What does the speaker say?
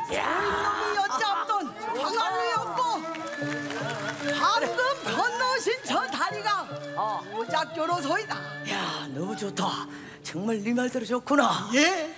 놈이 엿잡던 방안이었고 방금 건너신 저 다리가 오작교로소이다. 야, 너무 좋다. 정말 네 말대로 좋구나. 예.